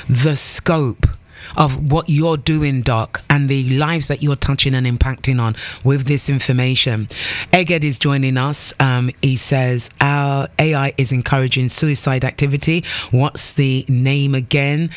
the scope of what you're doing, Doc, and the lives that you're touching and impacting on with this information. Eged is joining us. He says, our AI is encouraging suicide activity. What's the name again?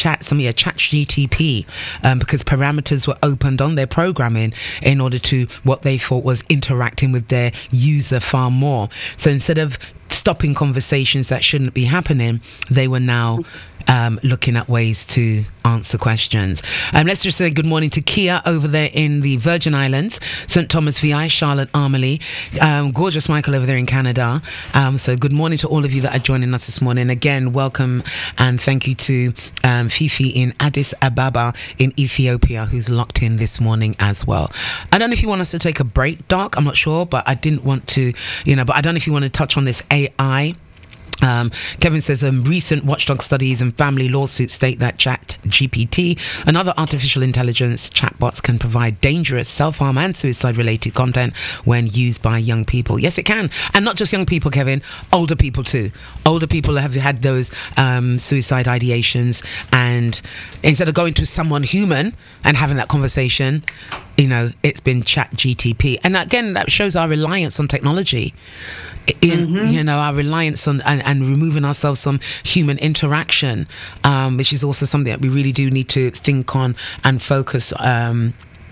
ChatGTP, because parameters were opened on their programming in order to what they thought was interacting with their user far more. So instead of stopping conversations that shouldn't be happening, they were now looking at ways to answer questions. Let's just say good morning to Kia over there in the Virgin Islands, St. Thomas VI, Charlotte Armley, gorgeous Michael over there in Canada. So good morning to all of you that are joining us this morning. Again, welcome and thank you to Fifi in Addis Ababa in Ethiopia, who's locked in this morning as well. I don't know if you want us to take a break, Doc. I'm not sure, but I didn't want to, but I don't know if you want to touch on this AI. Kevin says recent watchdog studies and family lawsuits state that ChatGPT and other artificial intelligence chatbots can provide dangerous self-harm and suicide-related content when used by young people. Yes, it can. And not just young people, Kevin, older people too. Older people have had those suicide ideations, and instead of going to someone human and having that conversation, it's been ChatGTP. And again, that shows our reliance on technology. Our reliance on and removing ourselves from human interaction, which is also something that we really do need to think on and focus on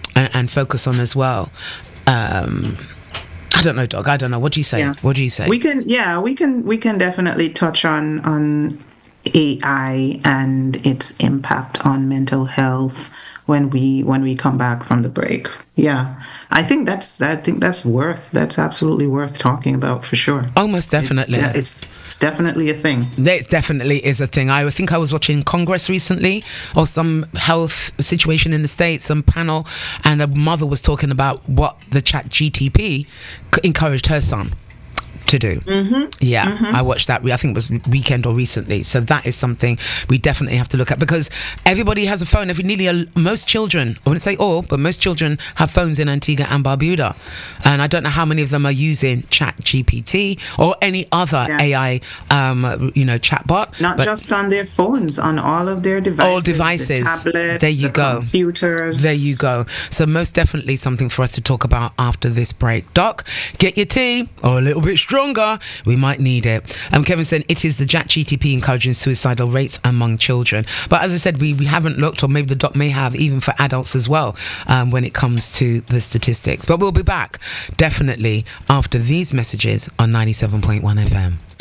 as well. I don't know, Doc. I don't know. What do you say? Yeah. What do you say? We can definitely touch on AI and its impact on mental health when we come back from the break. Yeah, I think that's absolutely worth talking about for sure. Oh, most definitely. It's definitely a thing. It definitely is a thing. I think I was watching Congress recently, or some health situation in the States, some panel, and a mother was talking about what the ChatGTP encouraged her son to do. I watched that. I think it was weekend or recently. So that is something we definitely have to look at, because everybody has a phone. Most children, I wouldn't say all, but most children have phones in Antigua and Barbuda, and I don't know how many of them are using ChatGPT or any other AI chatbot. Not just on their phones, on all of their devices. All devices. The tablets, there you go. Computers. There you go. So most definitely something for us to talk about after this break. Doc, get your tea, or a little bit stronger. We might need it. Kevin said it is the ChatGTP encouraging suicidal rates among children. But as I said, we haven't looked, or maybe the doc may have, even for adults as well, when it comes to the statistics. But we'll be back definitely after these messages on 97.1 FM.